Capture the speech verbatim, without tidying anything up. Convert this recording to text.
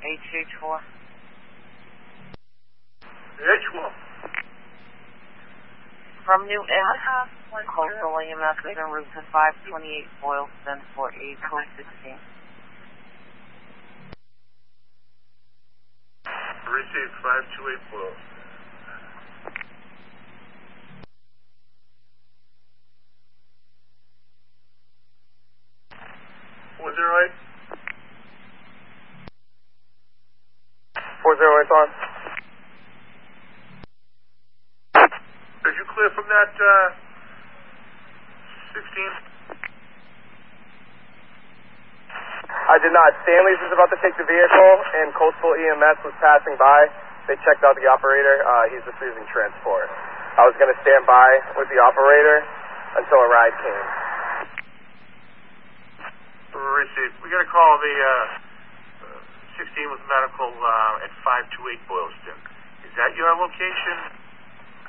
H H four. H four. From New England, Coastal E M S is en route to five twenty-eight Boylston for a code sixteen. Received five two eight Boylston. Four zero eight. Four zero eight on. Did you clear from that uh, sixteen? I did not. Stanley's was about to take the vehicle, and Coastal E M S was passing by. They checked out the operator. Uh, he's refusing transport. I was going to stand by with the operator until a ride came. Received. We got a call the uh, sixteen with medical uh, at five two eight Boylston. Is that your location?